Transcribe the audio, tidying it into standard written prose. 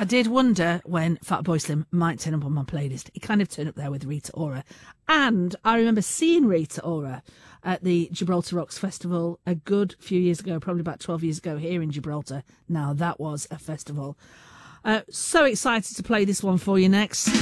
I did wonder when Fatboy Slim might turn up on my playlist. He kind of turned up there with Rita Ora. And I remember seeing Rita Ora at the Gibraltar Rocks Festival a good few years ago, probably about 12 years ago here in Gibraltar. Now, that was a festival. So excited to play this one for you next.